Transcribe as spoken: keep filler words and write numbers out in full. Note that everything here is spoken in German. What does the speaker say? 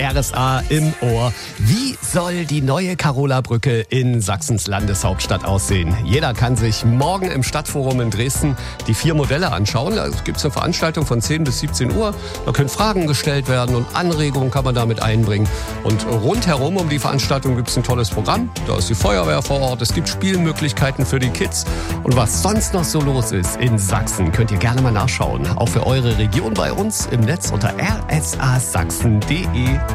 R S A im Ohr. Wie soll die neue Karola-Brücke in Sachsens Landeshauptstadt aussehen? Jeder kann sich morgen im Stadtforum in Dresden die vier Modelle anschauen. Da gibt es eine Veranstaltung von zehn bis siebzehn Uhr. Da können Fragen gestellt werden und Anregungen kann man damit einbringen. Und rundherum um die Veranstaltung gibt es ein tolles Programm. Da ist die Feuerwehr vor Ort, es gibt Spielmöglichkeiten für die Kids. Und was sonst noch so los ist in Sachsen, könnt ihr gerne mal nachschauen. Auch für eure Region bei uns im Netz unter r s a sachsen punkt d e.